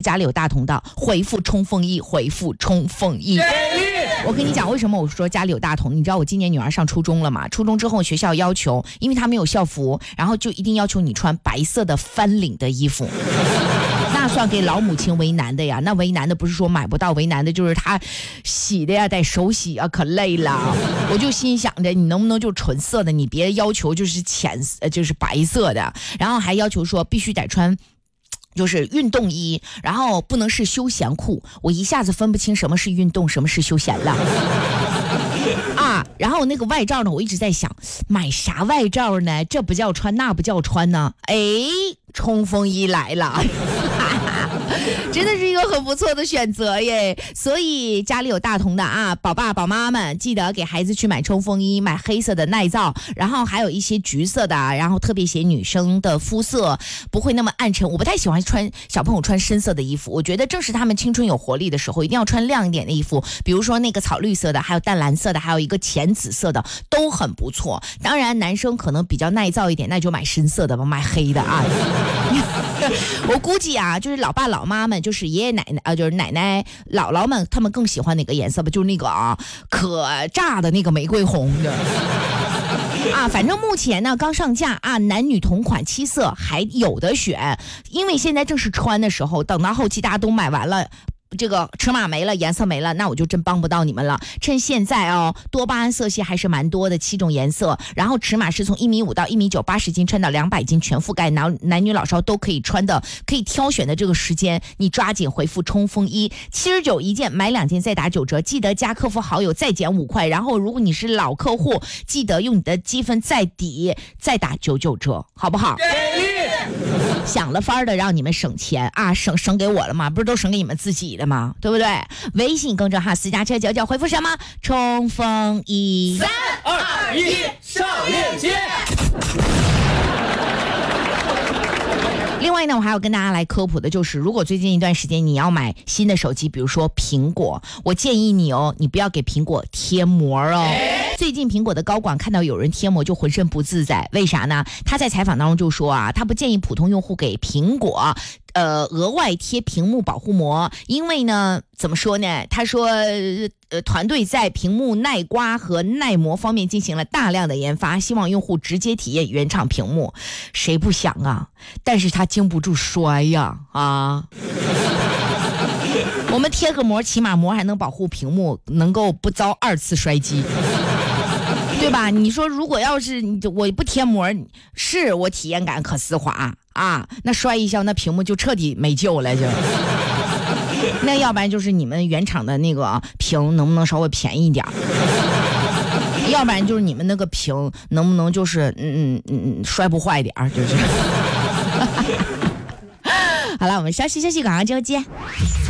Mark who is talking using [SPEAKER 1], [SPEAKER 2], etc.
[SPEAKER 1] 家里有大同的，回复冲锋衣，回复冲锋衣。我跟你讲，为什么我说家里有大同？你知道我今年女儿上初中了嘛？初中之后学校要求，因为她没有校服，然后就一定要求你穿白色的翻领的衣服。那算给老母亲为难的呀，那为难的不是说买不到，为难的就是她洗的呀，得手洗啊，可累了。我就心想着，你能不能就纯色的，你别要求就是就是白色的，然后还要求说必须得穿就是运动衣，然后不能是休闲裤。我一下子分不清什么是运动，什么是休闲了。啊，然后那个外罩呢，我一直在想买啥外罩呢？这不叫穿，那不叫穿呢。哎，冲锋衣来了。真的是一个很不错的选择耶，所以家里有大同的啊，宝爸宝妈们记得给孩子去买冲锋衣，买黑色的耐造，然后还有一些橘色的，然后特别写女生的肤色不会那么暗沉。我不太喜欢小朋友穿深色的衣服，我觉得正是他们青春有活力的时候，一定要穿亮一点的衣服，比如说那个草绿色的，还有淡蓝色的，还有一个浅紫色的，都很不错。当然男生可能比较耐造一点，那就买深色的吧，买黑的啊。我估计啊，就是老爸老妈们，就是爷爷奶奶就是奶奶姥姥们，他们更喜欢哪个颜色吧？就是那个啊，可炸的那个玫瑰红的啊。反正目前呢刚上架啊，男女同款7色还有的选，因为现在正是穿的时候，等到后期大家都买完了。这个尺码没了，颜色没了，那我就真帮不到你们了。趁现在哦，多巴胺色系还是蛮多的，7种颜色，然后尺码是从1.5米到1.9米，80斤穿到200斤，全覆盖，男女老少都可以穿的，可以挑选的这个时间，你抓紧回复冲锋衣，79一件，买2件再打9折，记得加客服好友再减5块，然后如果你是老客户，记得用你的积分再抵，再打99折，好不好？想了法儿的让你们省钱啊，省给我了吗？不是都省给你们自己的吗？对不对？微信公众号私家车99回复什么？冲锋衣。
[SPEAKER 2] 3、2、1，上链接。
[SPEAKER 1] 另外呢，我还要跟大家来科普的就是，如果最近一段时间你要买新的手机，比如说苹果，我建议你哦，你不要给苹果贴膜哦。最近苹果的高管看到有人贴膜就浑身不自在，为啥呢？他在采访当中就说啊，他不建议普通用户给苹果额外贴屏幕保护膜，因为呢，怎么说呢？他说，团队在屏幕耐刮和耐磨方面进行了大量的研发，希望用户直接体验原厂屏幕。谁不想啊？但是他经不住摔呀啊！我们贴个膜，起码膜还能保护屏幕，能够不遭2次摔击。对吧？你说如果要是我不贴膜，是我体验感可丝滑啊，那摔一下那屏幕就彻底没救了就。那要不然就是你们原厂的那个屏能不能稍微便宜一点，要不然就是你们那个屏能不能就是摔不坏点就是。好了，我们稍息，广告之后见。